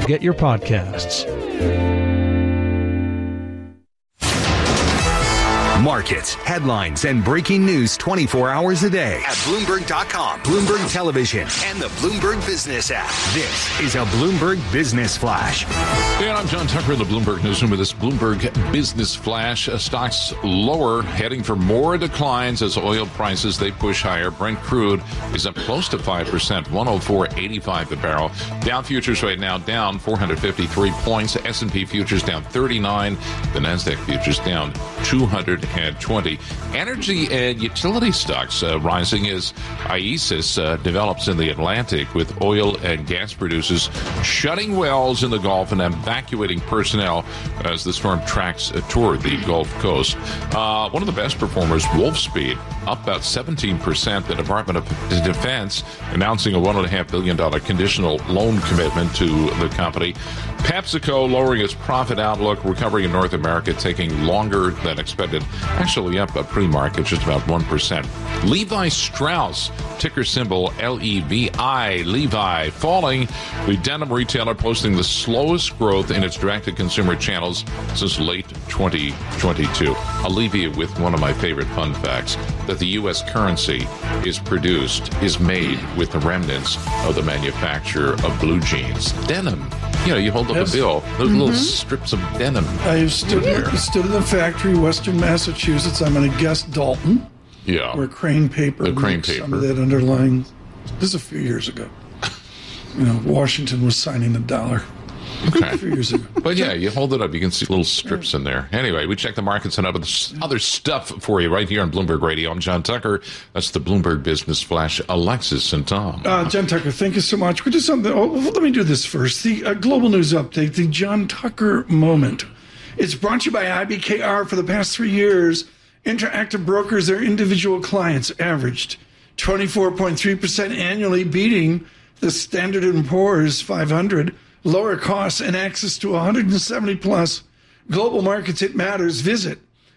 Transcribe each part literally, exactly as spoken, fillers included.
get your podcasts. Markets, headlines, and breaking news twenty-four hours a day at Bloomberg dot com, Bloomberg Television, and the Bloomberg Business app. This is a Bloomberg Business Flash. And I'm John Tucker in the Bloomberg Newsroom with this Bloomberg Business Flash. Uh, stocks lower, heading for more declines as oil prices, they push higher. Brent crude is up close to five percent, one oh four eighty-five a barrel. Dow futures right now down four hundred fifty-three points. S and P futures down thirty-nine. The NASDAQ futures down two hundred twenty. Energy and utility stocks uh, rising as IESIS uh, develops in the Atlantic, with oil and gas producers shutting wells in the Gulf and evacuating personnel as the storm tracks uh, toward the Gulf Coast. Uh, one of the best performers, Wolfspeed, up about seventeen percent. The Department of Defense announcing a one point five billion dollars conditional loan commitment to the company. PepsiCo lowering its profit outlook. Recovery in North America taking longer than expected. Actually up a pre-market, just about one percent. Levi Strauss, ticker symbol L E V I, Levi, falling. The denim retailer posting the slowest growth in its direct-to-consumer channels since late twenty twenty-two. I'll leave you with one of my favorite fun facts, that the U S currency is produced, is made with the remnants of the manufacture of blue jeans. Denim. You know, you hold up yes. a bill, those mm-hmm. little strips of denim. I stood, in, stood in the factory, Western Massachusetts. I'm going to guess Dalton. Yeah. Where Crane Paper the Crane makes paper. some of that underlying. This is a few years ago. You know, Washington was signing the dollar. Okay. A few years ago. But yeah, you hold it up, you can see little strips in there. Anyway, we check the markets and other other stuff for you right here on Bloomberg Radio. I'm John Tucker. That's the Bloomberg Business Flash. Alexis and Tom. Uh, John Tucker, thank you so much. We do something. Oh, let me do this first. The uh, global news update, the John Tucker moment. It's brought to you by I B K R. For the past three years, Interactive Brokers, their individual clients, averaged twenty-four point three percent annually, beating the Standard and Poor's five hundred. Lower costs and access to one hundred seventy plus global markets. It matters. Visit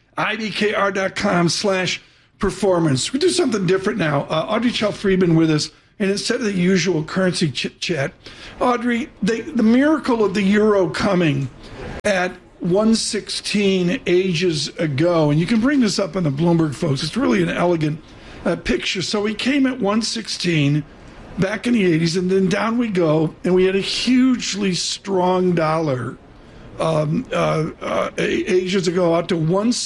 ibkr.com slash performance. We do something different now. Uh, Audrey Chell-Friedman with us, and instead of the usual currency chit chat, Audrey, they, the miracle of the euro coming at one sixteen ages ago, and you can bring this up on the Bloomberg, folks. It's really an elegant uh, picture. So we came at one sixteen back in the eighties, and then down we go, and we had a hugely strong dollar um, uh, uh, ages ago out to one